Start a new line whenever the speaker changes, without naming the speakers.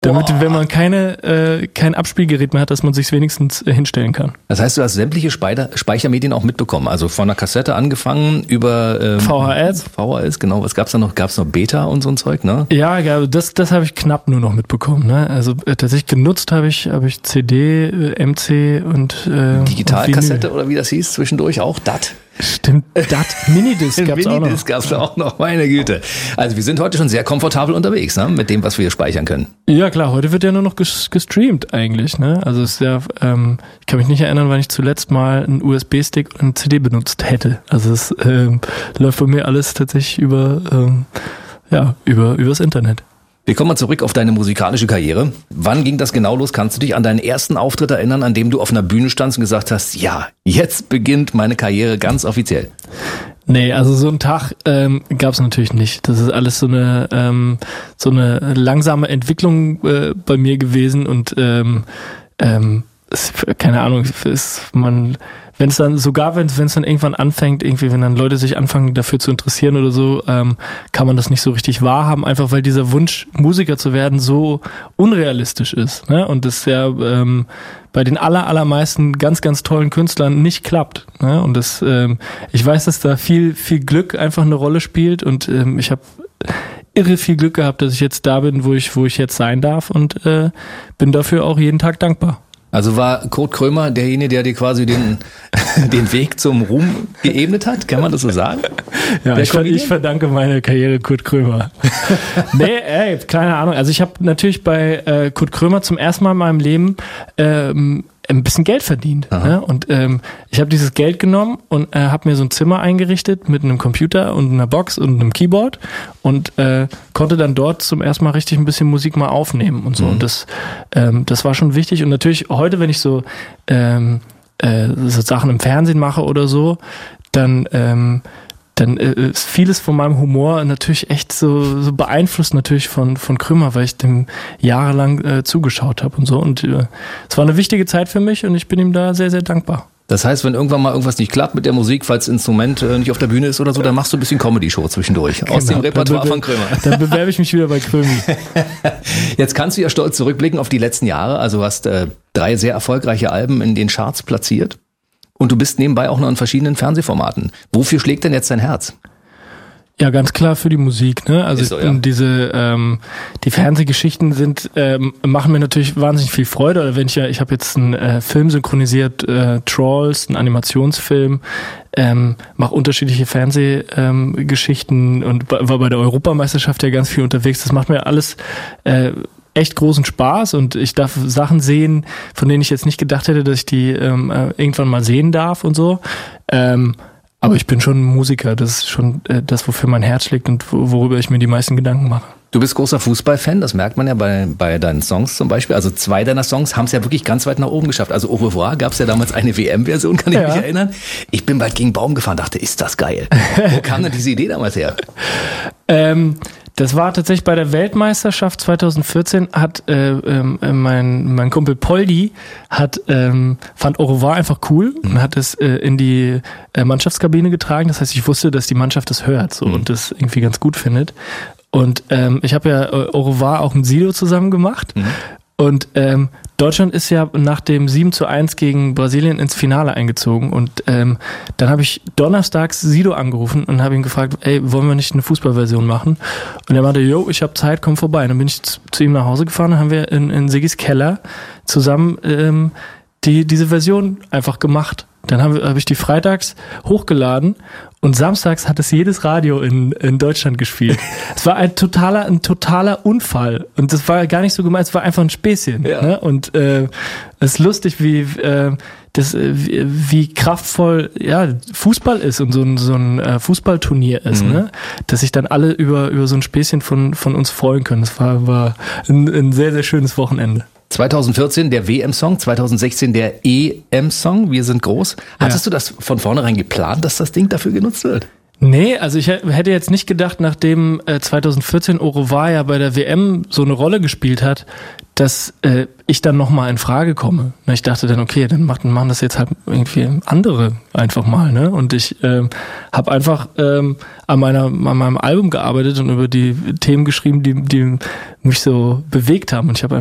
Damit, wenn man kein Abspielgerät mehr hat, dass man sich wenigstens hinstellen kann.
Das heißt, du hast sämtliche Speichermedien auch mitbekommen. Also von der Kassette angefangen über VHS, genau. Was gab's da noch? Gab's noch Beta und so ein Zeug, ne?
Ja, das habe ich knapp nur noch mitbekommen. Ne? Also tatsächlich genutzt habe ich CD, MC und
Digitalkassette oder wie das hieß zwischendurch auch, DAT.
Stimmt, DAT, Minidisc gab's auch noch.
Minidisc gab's auch noch, meine Güte. Also wir sind heute schon sehr komfortabel unterwegs, ne? Mit dem, was wir hier speichern können.
Ja klar, heute wird ja nur noch gestreamt eigentlich, ne? Also es ist ja, ich kann mich nicht erinnern, wann ich zuletzt mal einen USB-Stick und eine CD benutzt hätte. Also es läuft bei mir alles tatsächlich übers Internet.
Wir kommen mal zurück auf deine musikalische Karriere. Wann ging das genau los? Kannst du dich an deinen ersten Auftritt erinnern, an dem du auf einer Bühne standst und gesagt hast, ja, jetzt beginnt meine Karriere ganz offiziell?
Nee, also so einen Tag gab es natürlich nicht. Das ist alles so eine langsame Entwicklung bei mir gewesen und keine Ahnung, wenn es dann irgendwann anfängt, irgendwie, wenn dann Leute sich anfangen dafür zu interessieren oder so, kann man das nicht so richtig wahrhaben, einfach weil dieser Wunsch, Musiker zu werden, so unrealistisch ist, ne? Und das ja bei den allermeisten ganz, ganz tollen Künstlern nicht klappt, ne? Und das, ich weiß, dass da viel Glück einfach eine Rolle spielt und ich habe irre viel Glück gehabt, dass ich jetzt da bin, wo ich jetzt sein darf und bin dafür auch jeden Tag dankbar.
Also war Kurt Krömer derjenige, der dir quasi den Weg zum Ruhm geebnet hat? Kann man das so sagen?
Ja, ich verdanke meine Karriere Kurt Krömer. Nee, keine Ahnung. Also ich habe natürlich bei Kurt Krömer zum ersten Mal in meinem Leben ein bisschen Geld verdient. Ne? Und ich habe dieses Geld genommen und habe mir so ein Zimmer eingerichtet mit einem Computer und einer Box und einem Keyboard und konnte dann dort zum ersten Mal richtig ein bisschen Musik mal aufnehmen und so. Und das war schon wichtig. Und natürlich heute, wenn ich so Sachen im Fernsehen mache oder so, dann ist vieles von meinem Humor natürlich echt so beeinflusst natürlich von Krömer, weil ich dem jahrelang zugeschaut habe und so. Und es war eine wichtige Zeit für mich und ich bin ihm da sehr, sehr dankbar.
Das heißt, wenn irgendwann mal irgendwas nicht klappt mit der Musik, falls das Instrument nicht auf der Bühne ist oder so, dann machst du ein bisschen Comedy-Show zwischendurch. Aus dem Repertoire von Krömer.
Dann bewerbe ich mich wieder bei Krömi.
Jetzt kannst du ja stolz zurückblicken auf die letzten Jahre. Also du hast 3 sehr erfolgreiche Alben in den Charts platziert. Und du bist nebenbei auch noch in verschiedenen Fernsehformaten. Wofür schlägt denn jetzt dein Herz?
Ja, ganz klar für die Musik, ne? Also so, ja. Die Fernsehgeschichten machen mir natürlich wahnsinnig viel Freude. Oder ich habe jetzt einen Film synchronisiert, Trolls, einen Animationsfilm, mache unterschiedliche Fernsehgeschichten und war bei der Europameisterschaft ja ganz viel unterwegs. Das macht mir alles echt großen Spaß und ich darf Sachen sehen, von denen ich jetzt nicht gedacht hätte, dass ich die irgendwann mal sehen darf und so. Aber ich bin schon ein Musiker, das ist schon das, wofür mein Herz schlägt und worüber ich mir die meisten Gedanken mache.
Du bist großer Fußballfan, das merkt man ja bei deinen Songs zum Beispiel. Also 2 deiner Songs haben es ja wirklich ganz weit nach oben geschafft. Also Au revoir gab es ja damals eine WM-Version, kann ich mich erinnern. Ich bin bald gegen Baum gefahren, dachte, ist das geil. Wo kam denn diese Idee damals her?
Das war tatsächlich bei der Weltmeisterschaft 2014 hat mein Kumpel Poldi fand Au revoir einfach cool und hat es in die Mannschaftskabine getragen. Das heißt, ich wusste, dass die Mannschaft das hört so, und das irgendwie ganz gut findet. Und ich habe ja Au revoir auch mit Sido zusammen gemacht. Und Deutschland ist ja nach dem 7:1 gegen Brasilien ins Finale eingezogen und dann habe ich donnerstags Sido angerufen und habe ihn gefragt, ey, wollen wir nicht eine Fußballversion machen? Und er meinte, yo, ich habe Zeit, komm vorbei. Und dann bin ich zu ihm nach Hause gefahren und haben wir in Siggis Keller zusammen diese Version einfach gemacht. Dann habe ich die freitags hochgeladen und samstags hat es jedes Radio in Deutschland gespielt. Es war ein totaler Unfall und das war gar nicht so gemeint, es war einfach ein Späßchen. Ja. Ne? Und es ist lustig, wie kraftvoll Fußball ist und so ein Fußballturnier ist, ne? Dass sich dann alle über so ein Späßchen von uns freuen können. Das war ein sehr, sehr schönes Wochenende.
2014 der WM-Song, 2016 der EM-Song, Wir sind groß. Hattest du das von vornherein geplant, dass das Ding dafür genutzt wird?
Nee, also ich hätte jetzt nicht gedacht, nachdem 2014 Au revoir ja bei der WM so eine Rolle gespielt hat, dass ich dann nochmal in Frage komme. Ich dachte dann, okay, dann machen das jetzt halt irgendwie andere einfach mal. Ne? Und ich habe einfach an meinem Album gearbeitet und über die Themen geschrieben, die mich so bewegt haben. Und ich habe